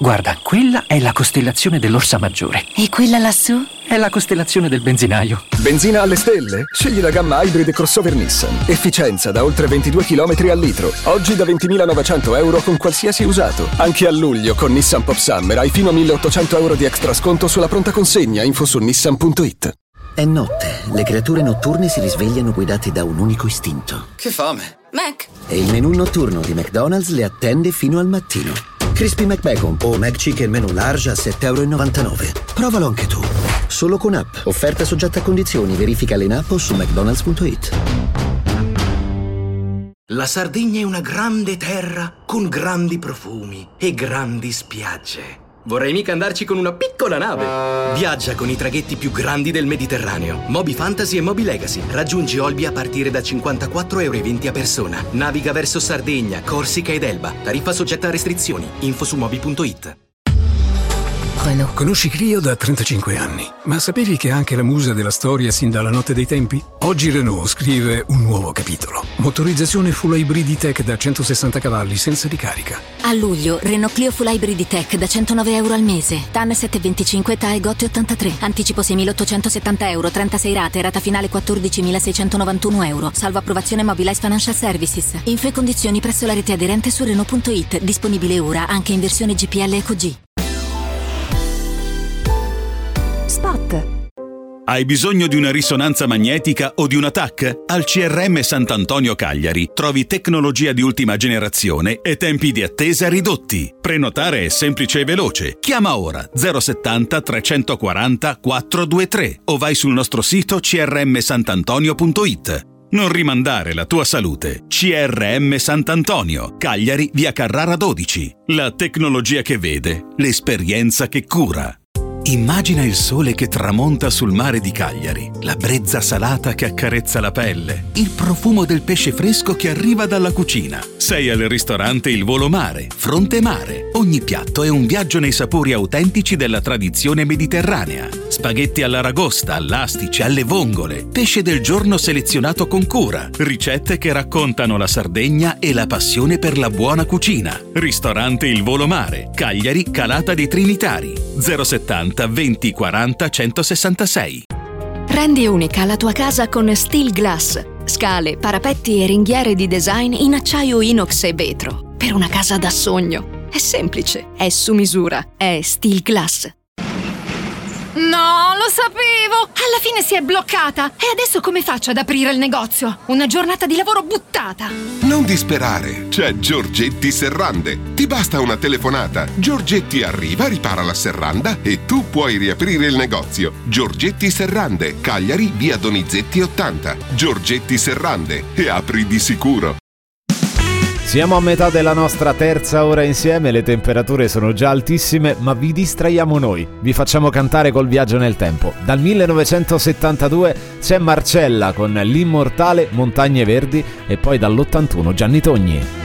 Guarda, quella è la costellazione dell'Orsa Maggiore. E quella lassù? È la costellazione del benzinaio. Benzina alle stelle? Scegli la gamma Hybrid e crossover Nissan. Efficienza da oltre 22 km al litro. Oggi da 20.900 euro con qualsiasi usato. Anche a luglio con Nissan Pop Summer hai fino a 1.800 euro di extra sconto sulla pronta consegna. Info su nissan.it. È notte. Le creature notturne si risvegliano guidate da un unico istinto. Che fame. Mac. E il menù notturno di McDonald's le attende fino al mattino. Crispy McBacon o McChicken menù large a €7,99. Provalo anche tu. Solo con app. Offerta soggetta a condizioni. Verificale in app o su mcdonalds.it. La Sardegna è una grande terra con grandi profumi e grandi spiagge. Vorrei mica andarci con una piccola nave. Viaggia con i traghetti più grandi del Mediterraneo. Moby Fantasy e Moby Legacy. Raggiungi Olbia a partire da €54,20 a persona. Naviga verso Sardegna, Corsica ed Elba. Tariffa soggetta a restrizioni. Info su moby.it. Renault. Conosci Clio da 35 anni, ma sapevi che è anche la musa della storia sin dalla notte dei tempi? Oggi Renault scrive un nuovo capitolo. Motorizzazione full hybrid tech da 160 cavalli senza ricarica. A luglio, Renault Clio Full Hybrid Tech da €109 al mese. TAN 725, TAE GOT 83. Anticipo €6.870, 36 rate, rata finale €14.691. Salvo approvazione Mobilize Financial Services. Info e condizioni presso la rete aderente su Renault.it. Disponibile ora anche in versione GPL Eco G. Spot. Hai bisogno di una risonanza magnetica o di una TAC? Al CRM Sant'Antonio Cagliari trovi tecnologia di ultima generazione e tempi di attesa ridotti. Prenotare è semplice e veloce. Chiama ora 070 340 423 o vai sul nostro sito crmsantantonio.it. Non rimandare la tua salute. CRM Sant'Antonio, Cagliari, via Carrara 12. La tecnologia che vede, l'esperienza che cura. Immagina il sole che tramonta sul mare di Cagliari, la brezza salata che accarezza la pelle, il profumo del pesce fresco che arriva dalla cucina. Sei al ristorante Il Volo Mare, Fronte Mare. Ogni piatto è un viaggio nei sapori autentici della tradizione mediterranea. Spaghetti all'aragosta, all'astice, alle vongole, pesce del giorno selezionato con cura, ricette che raccontano la Sardegna e la passione per la buona cucina. Ristorante Il Volo Mare, Cagliari, Calata dei Trinitari, 070 20 40 166. Rendi unica la tua casa con Steel Glass. Scale, parapetti e ringhiere di design in acciaio inox e vetro. Per una casa da sogno. È semplice, è su misura, è Steel Glass. No, lo sapevo! Alla fine si è bloccata! E adesso come faccio ad aprire il negozio? Una giornata di lavoro buttata! Non disperare, c'è Giorgetti Serrande. Ti basta una telefonata. Giorgetti arriva, ripara la serranda e tu puoi riaprire il negozio. Giorgetti Serrande, Cagliari, via Donizetti 80. Giorgetti Serrande, e apri di sicuro. Siamo a metà della nostra terza ora insieme, le temperature sono già altissime, ma vi distraiamo noi. Vi facciamo cantare col viaggio nel tempo. Dal 1972 c'è Marcella con L'Immortale, Montagne Verdi, e poi dall'81 Gianni Togni.